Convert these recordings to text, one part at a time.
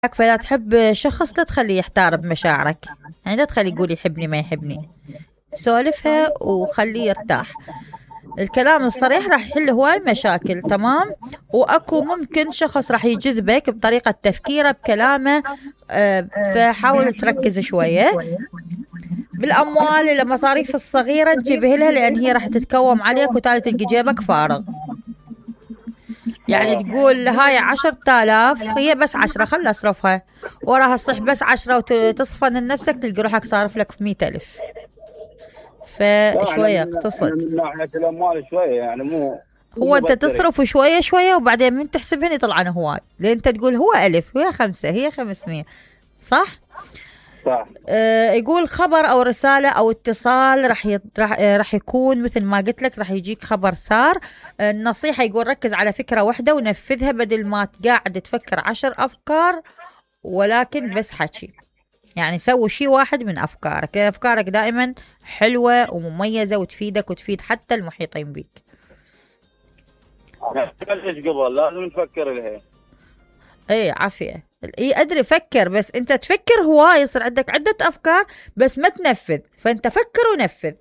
فإذا تحب شخص لا تخليه يحتار بمشاعرك، يعني لا تخليه يقول يحبني ما يحبني، سولفها وخليه يرتاح. الكلام الصريح راح يحل هواي مشاكل. تمام. واكو ممكن شخص راح يجذبك بطريقة تفكيره بكلامه. فحاول تركز شوية بالاموال. المصاريف الصغيرة انتبه لها، لان هي راح تتكوم عليك وتالي تلقي جيبك فارغ. يعني تقول هاي 10,000 هي بس 10 خل اصرفها، وراها تصح بس 10 وتصفن نفسك تلقي روحك صارف لك في 100,000. لا، احنا فشوية احنا اقتصد. من ناحيه الاموال شويه، يعني مو هو انت مبذرين. تصرف شوية شوية، وبعدين من تحسبهن يطلعن هواي، لان انت تقول هو 1000 وهي 5 هي 500. صح. صح. يقول خبر او رسالة او اتصال راح يكون مثل ما قلت لك، راح يجيك خبر سار. النصيحة يقول ركز على فكرة واحدة ونفذها، بدل ما تقعد تفكر 10 افكار، ولكن بس حكي. يعني سوي شيء واحد من افكارك، لان افكارك دائما حلوة ومميزة وتفيدك وتفيد حتى المحيطين بك. نبلش قبل لازم نفكر لها. ايه عافية. ايه ادري فكر، بس انت تفكر هواي يصير عندك عدة افكار بس ما تنفذ، فانت فكر ونفذ.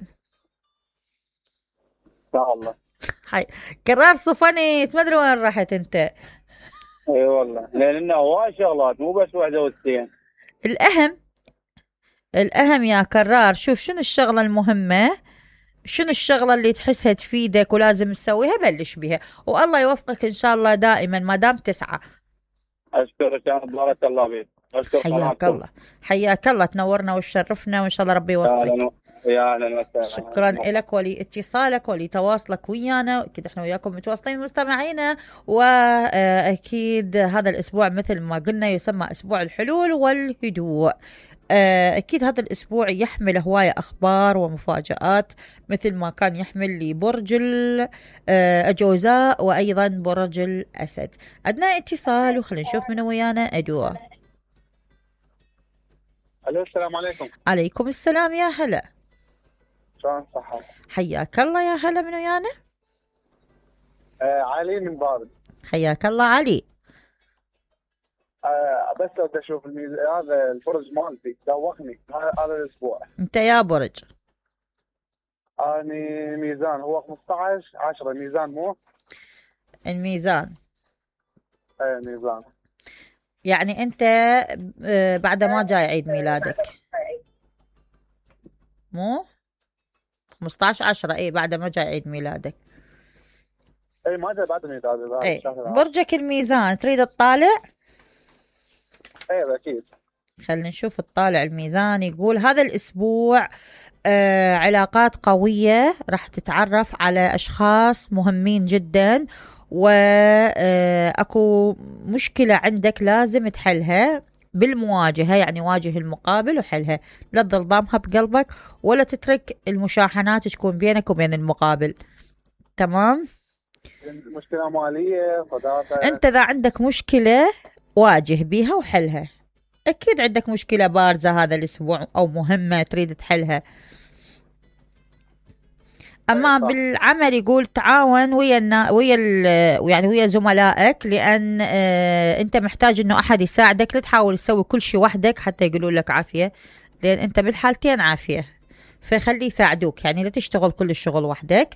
ان شاء الله. حي. كرار صفني ما ادري وين رحت انت. اي والله، لان هواي شغلات مو بس واحده واثنين. الاهم، الاهم يا كرار، شوف شنو الشغلة المهمة، شنو الشغلة اللي تحسها تفيدك ولازم تسويها بلش بها، والله يوفقك ان شاء الله دائما ما دام تسعى. اشكرك، انا بارك الله فيك، اشكر حياك قناتكم. الله. حياك الله، تنورنا وتشرفنا، وان شاء الله ربي يا يوفقك. اهلا، يا اهلا شكرا وسهلا. لك ولاتصالك ولتواصلك ويانا، اكيد احنا وياكم متواصلين مستمعينا. واكيد هذا الاسبوع مثل ما قلنا يسمى اسبوع الحلول والهدوء. اكيد هذا الاسبوع يحمل هواية اخبار ومفاجآت، مثل ما كان يحمل لبرج الجوزاء وايضا برج الاسد. عندنا اتصال وخلينا نشوف من ويانا. ادوى. الو، السلام عليكم. عليكم السلام يا هلا. شلون صحة؟ حياك الله يا هلا من ويانا. علي من بابل. حياك الله علي. بس بدي اشوف هذا البرج مالتي دوخني هذا الاسبوع. انت يا برج. اني ميزان هو 15/10 ميزان مو؟ الميزان. ايه ميزان. يعني انت بعد ما جاي عيد ميلادك مو 15/10؟ اي بعد ما جاي عيد ميلادك. اي ما جاي بعد ميلاد هذا اي الشهر هذا. برجك الميزان، تريد تطالع؟ ايه اكيد. خلينا نشوف الطالع الميزان. يقول هذا الاسبوع علاقات قوية، راح تتعرف على اشخاص مهمين جدا، واكو مشكلة عندك لازم تحلها بالمواجهة، يعني واجه المقابل وحلها، لا تظل ضامها بقلبك ولا تترك المشاحنات تكون بينك وبين المقابل. تمام. مشكلة مالية صداقة. انت اذا عندك مشكلة واجه بيها وحلها. اكيد عندك مشكلة بارزة هذا الاسبوع او مهمة تريد تحلها. اما صح. بالعمل يقول تعاون يعني ويا زملائك، لان انت محتاج انه احد يساعدك، لا تحاول تسوي كل شيء وحدك حتى يقولوا لك عافية، لان انت بالحالتين عافية. فخلي يساعدوك، يعني لا تشتغل كل الشغل وحدك.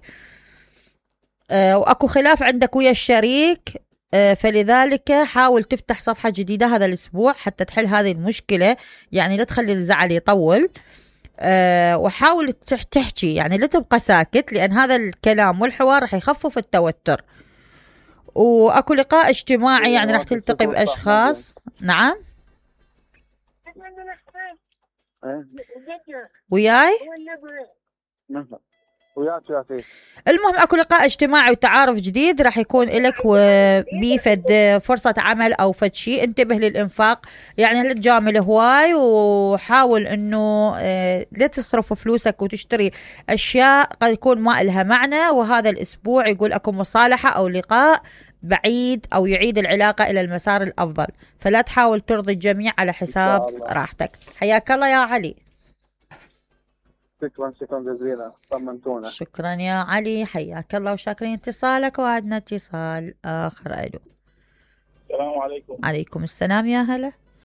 واكو خلاف عندك ويا الشريك. فلذلك حاول تفتح صفحة جديدة هذا الاسبوع حتى تحل هذه المشكلة، يعني لا تخلي الزعل يطول. وحاول تحكي، يعني لا تبقى ساكت، لأن هذا الكلام والحوار رح يخفف التوتر. وأكو لقاء اجتماعي، يعني رح تلتقي بأشخاص. نعم. وياي. وياك يا سيدي. المهم اكو لقاء اجتماعي وتعارف جديد راح يكون لك، وبيفد فرصة عمل او فد شيء. انتبه للانفاق، يعني لا تجامل هواي، وحاول انه لا تصرف فلوسك وتشتري اشياء قد يكون ما لها معنى. وهذا الاسبوع يقول اكو مصالحة او لقاء بعيد او يعيد العلاقة الى المسار الافضل، فلا تحاول ترضي الجميع على حساب راحتك. حياك الله يا علي. شكرا جزيلا، طمنتونا. شكرا يا علي، حياك الله وشاكرين اتصالك. وعدنا اتصال آخر. ألو. السلام عليكم. عليكم السلام يا هلا.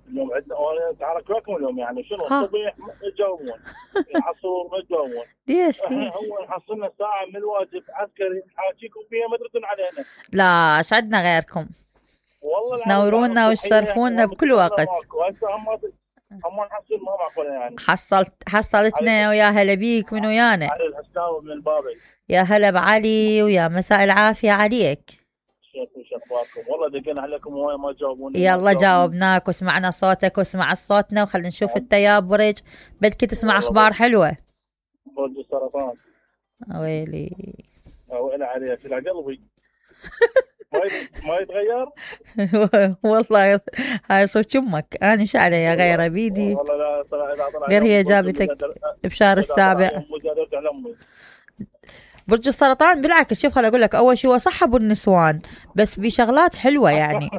اليوم عندنا تعرف لكم اليوم يعني شنو ها. الصبيح ما يجاوبون، العصر ما يجاوبون. ليش احنا ليش؟ اول حصلنا ساعه من الواجب عسكري نحاكيكم فيها ما تردون علينا. لا سعدنا غيركم، والله العظيم تنورونا وتشرفونا بكل وقت. هسه هم نحصل ما معقوله يعني. حصلتنا ويا هلا بيك من ويانا. علي الحساوي من البابي. يا هلا بعلي ويا مساء العافية عليك. وش اخباركم؟ والله دقينا عليكم وهاي ما تجاوبون. يلا جاوبناك وسمعنا صوتك وسمع صوتنا وخلينا نشوف انت يا برج بدك تسمع اخبار حلوة. برج السرطان. ويلي ويلي عليك الى قلبي. ما يتغير. والله هاي صوت امك، انا ايش علي يا غيره بيدي. والله لا طلع غير هي جابتك بشهر السابع. برج السرطان بالعكس، شوف خل اقول لك، اول شيء هو صح ابو النسوان بس بشغلات حلوه يعني.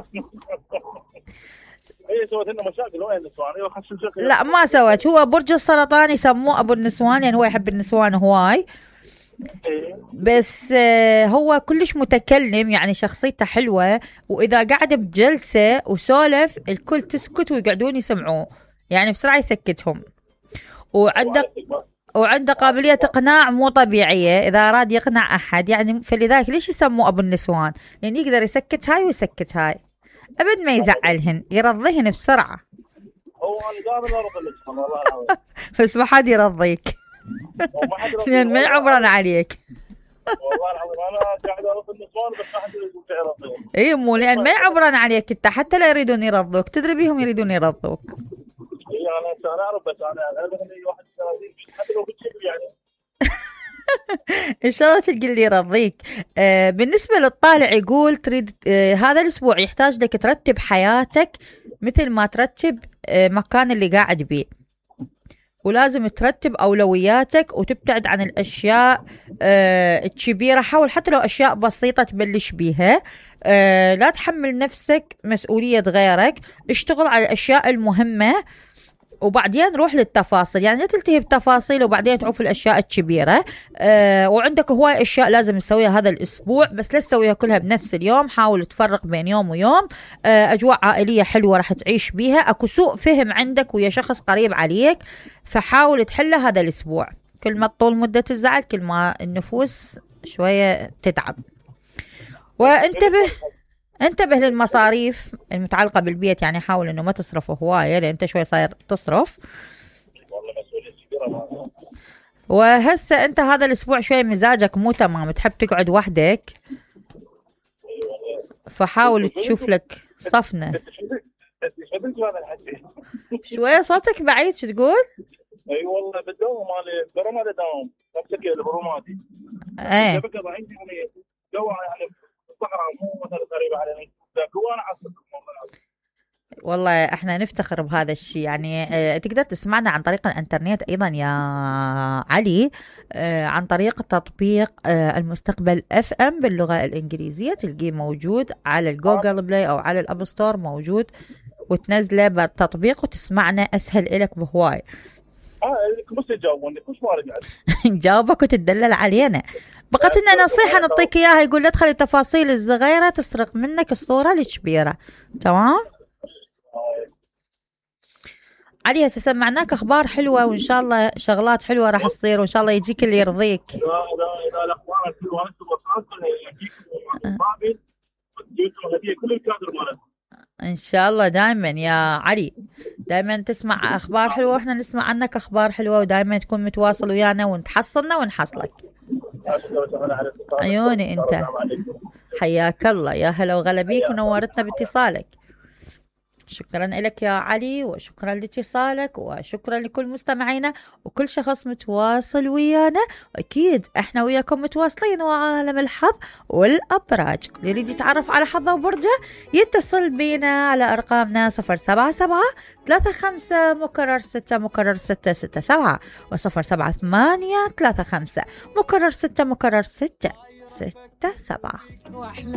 هي سوت لنا مشاكل وين النسوان؟ لا ما سوت، هو برج السرطان يسموه ابو النسوان يعني هو يحب النسوان هواي، بس هو كلش متكلم يعني شخصيته حلوه، واذا قاعد بجلسه وسولف الكل تسكت ويقعدون يسمعوه يعني بسرعه يسكتهم. وعنده قابلية إقناع مو طبيعية إذا أراد يقنع أحد يعني، فلذلك ليش يسموه أبو النسوان؟ لأن يقدر يسكت هاي ويسكت هاي أبد ما يزعلهن، يرضيهن بسرعة. هو أنا دائما أرضي النسوان والله العظيم. بس ما حد يرضيك لأن ما يعبرن عليك. والله العظيم أنا قاعد أرضي النسوان بس ما حد يرضيهم. إيه مو لأن ما يعبرن عليك أنت، حتى لا يريدون يرضوك تدري بيهم يريدون يرضوك. انا اعرف بس انا غالبا واحد حتى لو بتشوف يعني. ان شاء الله تلقي اللي يرضيك. بالنسبه للطالع يقول تريد هذا الاسبوع يحتاج لك ترتب حياتك مثل ما ترتب مكان اللي قاعد بيه، ولازم ترتب اولوياتك وتبتعد عن الاشياء الكبيره. حاول حتى لو اشياء بسيطه تبلش بيها، لا تحمل نفسك مسؤوليه غيرك، اشتغل على الاشياء المهمه وبعدين روح للتفاصيل، يعني لا تلتهي بتفاصيل وبعدين تعوف الاشياء الكبيره. وعندك هواي اشياء لازم تسويها هذا الاسبوع بس لا تسويها كلها بنفس اليوم، حاول تفرق بين يوم ويوم. اجواء عائليه حلوه راح تعيش بيها، اكو سوء فهم عندك ويا شخص قريب عليك فحاول تحله هذا الاسبوع. كل ما تطول مده الزعل كل ما النفوس شويه تتعب. انتبه للمصاريف المتعلقة بالبيت، يعني حاول انه ما تصرف هواية لان انت شوي صاير تصرف. والله مسؤولية كبيرة. وهسه انت هذا الاسبوع شوي مزاجك مو تمام، تحب تقعد وحدك فحاول تشوف لك صفنة. شوية صوتك بعيد، شو تقول؟ اي والله بالدوام مالي برا دوام نفسك البروماتي. ايه يعني جو يعني الصحراء مو مثلا قريبة علينا، جوانا عصر. والله احنا نفتخر بهذا الشيء يعني. تقدر تسمعنا عن طريق الانترنت ايضا يا علي، عن طريق تطبيق المستقبل FM باللغة الانجليزية، تلقيه موجود على الجوجل بلاي او على الاب ستور موجود، وتنزله بالتطبيق وتسمعنا اسهل الك بهواي. بس تجاوبوني مش مالك نجاوبك وتدلل علينا. بقت لنا نصيحة نعطيك اياها، يقول لا تخلي التفاصيل الصغيرة تسرق منك الصورة الكبيرة. تمام علي، هسه سمعناك اخبار حلوة وان شاء الله شغلات حلوة راح تصير وان شاء الله يجيك اللي يرضيك. لا الاخبار الحلوة انتم وصلتوا يجيكم مقابل وتجيكم هدية كل الكادر مالتكم ان شاء الله. دائما يا علي دائما تسمع اخبار حلوة واحنا نسمع عنك اخبار حلوة، ودائما تكون متواصل ويانا ونتحصلنا ونحصلك. عيوني انت، حياك الله، يا هلا وغلا بيك ونورتنا باتصالك. شكرا لك يا علي وشكرا لاتصالك وشكرا لكل مستمعينا وكل شخص متواصل ويانا. أكيد احنا وياكم متواصلين وعالم الحظ والأبراج. اللي يريد يتعرف على حظه وبرجه يتصل بينا على أرقامنا 077 35 مكرر 6 مكرر 667 و078 35 مكرر 6 مكرر 667.